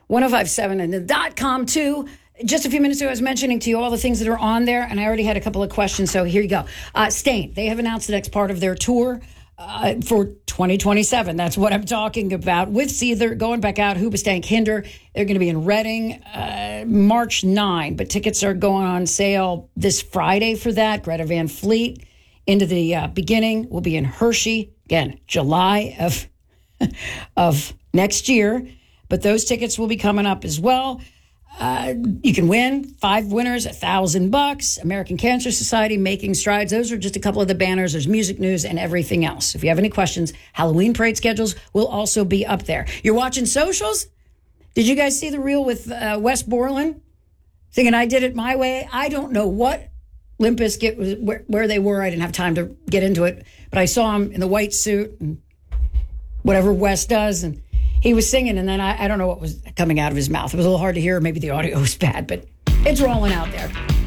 1057 and the .com too. Just a few minutes ago, I was mentioning to you all the things that are on there, and I already had a couple of questions, so here you go. Staind, they have announced the next part of their tour for 2027. That's what I'm talking about. With Seether going back out, Hoobastank, Hinder. They're going to be in Reading March 9, but tickets are going on sale this Friday for that. Greta Van Fleet into the beginning will be in Hershey, again, July of next year. But those tickets will be coming up as well. You can win 5 winners, $1,000. American Cancer Society making strides. Those are just a couple of the banners. There's music news and everything else. If you have any questions, Halloween parade schedules will also be up there. You're watching socials? Did you guys see the reel with Wes Borland thinking I did it my way? I don't know what Limp Bizkit was, where they were. I didn't have time to get into it, but I saw him in the white suit and whatever Wes does, and he was singing, and then I don't know what was coming out of his mouth. It was a little hard to hear. Maybe the audio was bad, but it's rolling out there.